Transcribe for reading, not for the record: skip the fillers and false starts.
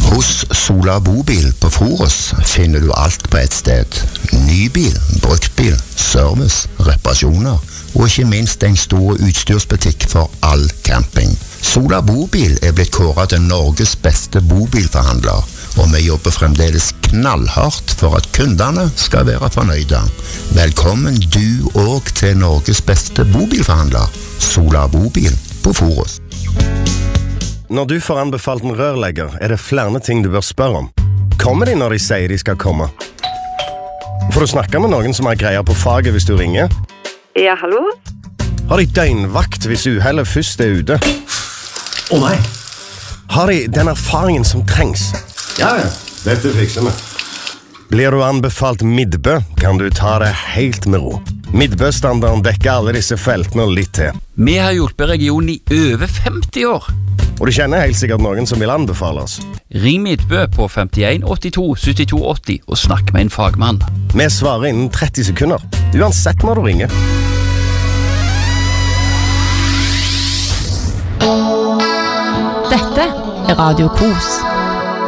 Hos Sola Bobil på Forus finner du alt på ett sted. Nybil, bruktbil, service, reparasjoner og ikke minst en stor utstyrsbutikk for all camping. Sola Bobil blitt kåret til Norges beste bobilforhandler, og vi jobber fremdeles knallhardt for at kundene skal være fornøyde. Velkommen du også til Norges beste bobilforhandler, Sola Bobil på Forus. Når du får anbefalt en rørlegger, det flere ting du bør spørre om. Kommer de når de sier de skal komme? Får du snakke med noen som har greier på faget hvis du ringer? Ja, hallo? Har de døgnvakt hvis uhellet først ute? Nei. Har de den erfaringen som trengs? Ja, dette fikser vi. Blir du anbefalt Midtbø, kan du ta det helt med ro. Midtbø-standarden dekker alle disse feltene og litt til. Vi har hjulpet regionen i over 50 år. Og du kjenner helt sikkert noen som vil anbefale oss. Ring Midtbø på 51 82 72 80 og snakk med en fagmann. Vi svarer innen 30 sekunder, uansett når du ringer. Dette Radio Kos.